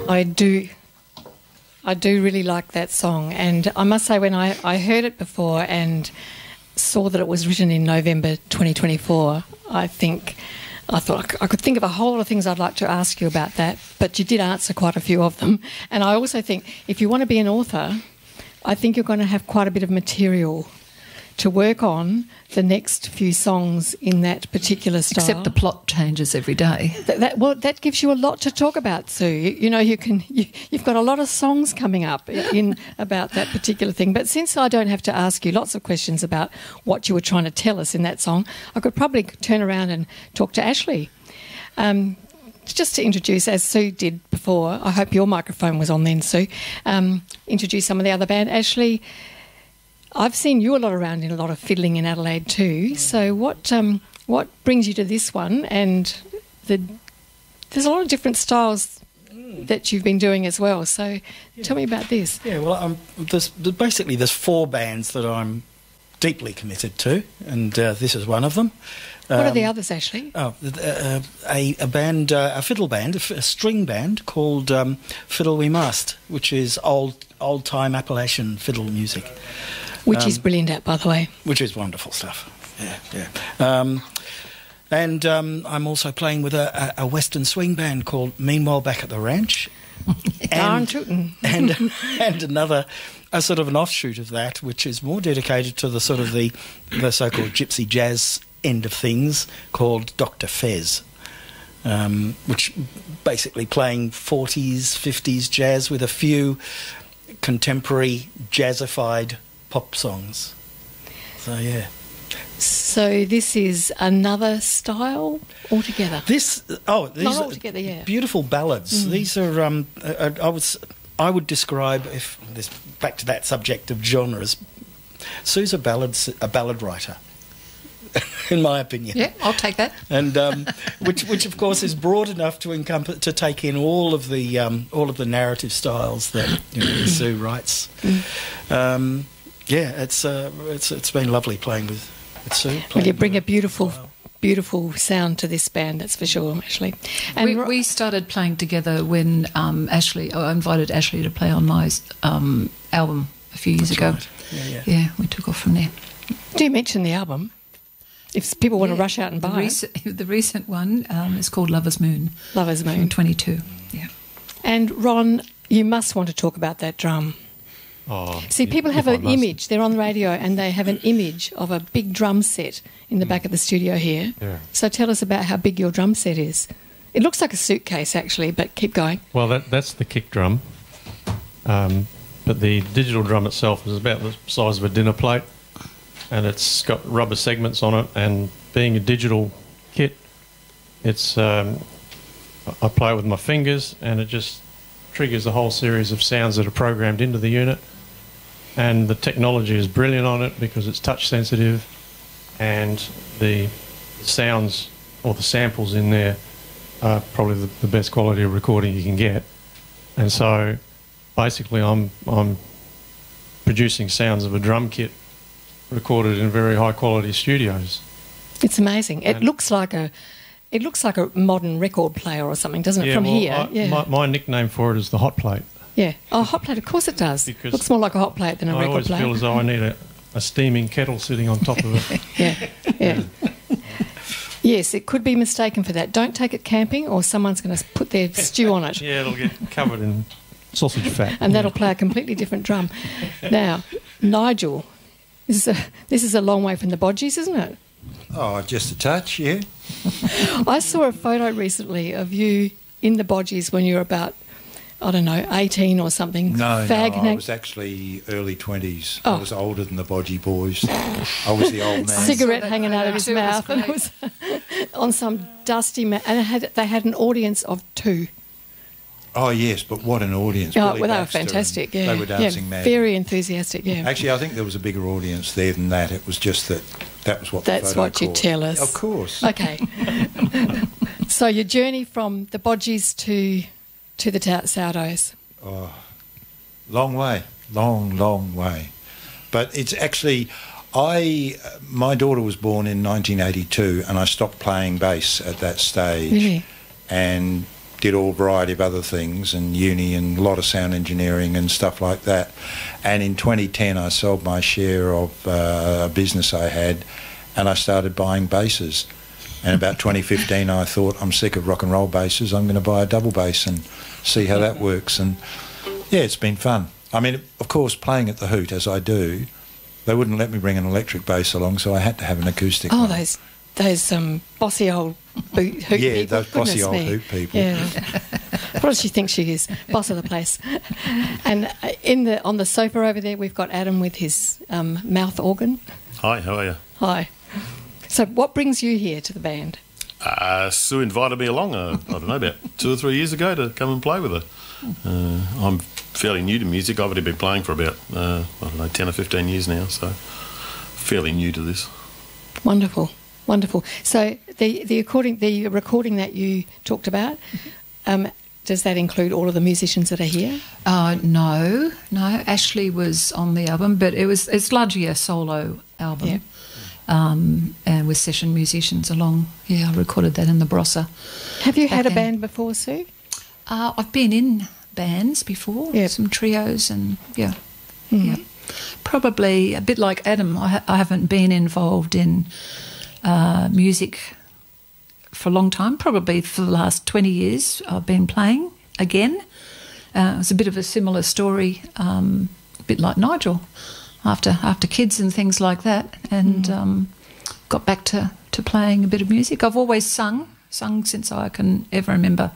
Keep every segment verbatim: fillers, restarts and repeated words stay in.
I do. I do really like that song, and I must say when I, I heard it before and saw that it was written in November twenty twenty-four, I think I thought I could think of a whole lot of things I'd like to ask you about that, but you did answer quite a few of them. And I also think if you want to be an author, I think you're going to have quite a bit of material to work on the next few songs in that particular style. Except the plot changes every day. That, that, well, that gives you a lot to talk about, Sue. You, you know, you can, you, you've got a lot of songs coming up in about that particular thing. But since I don't have to ask you lots of questions about what you were trying to tell us in that song, I could probably turn around and talk to Ashley. Um, just to introduce, as Sue did before, I hope your microphone was on then, Sue, um, introduce some of the other band. Ashley, I've seen you a lot around in a lot of fiddling in Adelaide too. So what um, what brings you to this one? And the, there's a lot of different styles mm. that you've been doing as well. So yeah. Tell me about this. Yeah, well, um, there's, basically there's four bands that I'm deeply committed to, and uh, this is one of them. What um, are the others, Ashley? Oh, uh, a, a band, uh, a fiddle band, a, a string band called um, Fiddle We Must, which is old old time Appalachian fiddle music. Which um, is brilliant at, by the way. Which is wonderful stuff. Yeah, yeah. Um, and um, I'm also playing with a, a, a Western swing band called Meanwhile Back at the Ranch. Darn tootin'. and and another, a sort of an offshoot of that, which is more dedicated to the sort of the, the so-called gypsy jazz end of things, called Doctor Fez. Um, which basically playing forties, fifties jazz with a few contemporary jazzified pop songs. So yeah. So this is another style altogether. This oh, these not are altogether, yeah. Beautiful ballads. Mm. These are um, I, I was I would describe, if this back to that subject of genres. Sue's a ballads a ballad writer, in my opinion. Yeah, I'll take that. And um, which which of course is broad enough to encompass to take in all of the um, all of the narrative styles that you know, Sue writes. Mm. Um, Yeah, it's uh, it's it's been lovely playing with, with Sue. Well, you bring a beautiful, beautiful sound to this band, that's for sure, Ashley. And we, we started playing together when um, Ashley, I invited Ashley to play on my um, album a few years that's ago. Right. Yeah, yeah. Yeah, we took off from there. Do you mention the album? If people want yeah, to rush out and buy the recent, it. The recent one um, is called Lover's Moon. Lover's Moon. From twenty-two, yeah. And Ron, you must want to talk about that drum. Oh, See, people have an an image. They're on the radio and they have an image of a big drum set in the back of the studio here. Yeah. So tell us about how big your drum set is. It looks like a suitcase, actually, but keep going. Well, that, that's the kick drum. Um, but the digital drum itself is about the size of a dinner plate, and it's got rubber segments on it. And being a digital kit, it's um, I play it with my fingers, and it just triggers a whole series of sounds that are programmed into the unit. And the technology is brilliant on it because it's touch sensitive, and the sounds or the samples in there are probably the, the best quality of recording you can get. And so basically I'm I'm producing sounds of a drum kit recorded in very high quality studios. It's amazing. It and looks like a it looks like a modern record player or something, doesn't it? Yeah, From well, here, I, yeah. My, my nickname for it is the hot plate. Yeah. Oh, hot plate. Of course it does. Because looks more like a hot plate than a I record always player. feel as though I need a, a steaming kettle sitting on top of it. yeah. Yeah. Yes, it could be mistaken for that. Don't take it camping, or someone's going to put their stew on it. Yeah, it'll get covered in sausage fat. And yeah. that'll play a completely different drum. Now, Nigel, this is a this is a long way from the Bodgies, isn't it? Oh, just a touch, yeah. I saw a photo recently of you in the Bodgies when you were about, I don't know, eighteen or something. No, Fag no, I hang- was actually early twenties. Oh. I was older than the Bodgy boys. I was the old man. Cigarette that hanging out of his too, it was mouth, and it was on some dusty ma- and it had, they had an audience of two. Oh, yes, but what an audience. Oh, Billy well, they were Baxter, fantastic, and yeah. They were dancing yeah, mad. very enthusiastic, yeah. Actually, I think there was a bigger audience there than that. It was just that that was what the That's photo what you caught. tell us. Of course. Okay. So your journey from the Bodgies to to the ta- Sourdows. Oh, long way, long, long way. But it's actually, I, my daughter was born in nineteen eighty-two, and I stopped playing bass at that stage. Really? And did all variety of other things and uni and a lot of sound engineering and stuff like that. And in twenty ten I sold my share of uh, a business I had, and I started buying basses. And about twenty fifteen I thought, I'm sick of rock and roll basses, I'm going to buy a double bass and see how that works. And yeah, it's been fun. I mean, of course, playing at the Hoot as I do, they wouldn't let me bring an electric bass along, so I had to have an acoustic Oh, one. those those um, bossy old boot, hoot Yeah, people. those bossy Goodness old me. hoot people. Yeah. What does she think she is? Boss of the place. And uh, in the on the sofa over there, we've got Adam with his um, mouth organ. Hi, how are you? Hi. So what brings you here to the band? Uh, Sue invited me along, uh, I don't know, about two or three years ago to come and play with her. Uh, I'm fairly new to music. I've only been playing for about, uh, I don't know, ten or fifteen years now, so fairly new to this. Wonderful. Wonderful. So the, the, recording, the recording that you talked about, um, does that include all of the musicians that are here? Uh, no, no. Ashley was on the album, but it was it's largely a solo album, Yeah. um, and with session musicians along. Yeah, I recorded that in the Brossa. Have you had a Okay. band before, Sue? Uh, I've been in bands before, Yeah. some trios, and yeah, Mhm. yeah. Probably a bit like Adam. I, ha- I haven't been involved in uh, music for a long time. Probably for the last twenty years, I've been playing again. Uh, it's a bit of a similar story, um, a bit like Nigel, after after kids and things like that, and um, got back to, to playing a bit of music. I've always sung, sung since I can ever remember.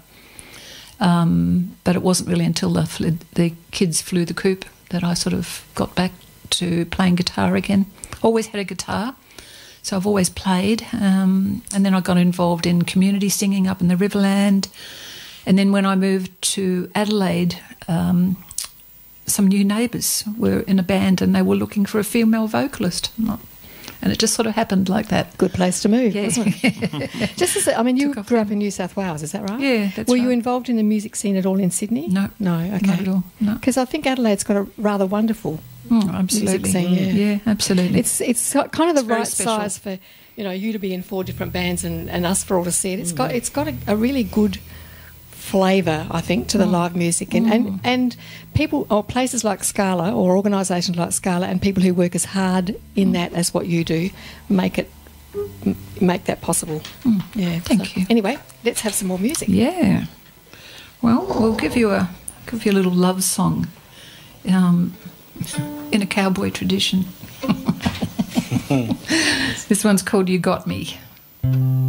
Um, but it wasn't really until the, fl- the kids flew the coop that I sort of got back to playing guitar again. Always had a guitar, so I've always played. Um, and then I got involved in community singing up in the Riverland. And then when I moved to Adelaide, um, some new neighbours were in a band and they were looking for a female vocalist. And it just sort of happened like that. Good place to move, Yeah. wasn't it? Just as, I mean, you Took off grew up then. in New South Wales, is that right? Yeah, that's Were you right. involved in the music scene at all in Sydney? No. No, okay. Not at all, no. Because I think Adelaide's got a rather wonderful Mm, absolutely. music scene, yeah. yeah, absolutely. It's it's kind of the It's very right special. size for, you know, you to be in four different bands and, and us for all to see it. It's got it's got a, a really good flavour, I think, to the live music, and, and and people or places like Scala or organisations like Scala and people who work as hard in that as what you do make it m- make that possible. Yeah. Thank so- you. Anyway, let's have some more music. Yeah. Well, we'll give you a give you a little love song, um, in a cowboy tradition. This one's called "You Got Me."